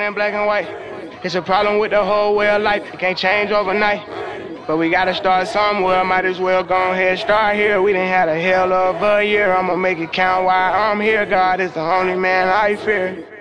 in black and white. It's a problem with the whole way of life. It can't change overnight. But we gotta start somewhere. Might as well go ahead, start here. We done had a hell of a year. I'ma make it count while I'm here. God is the only man I fear.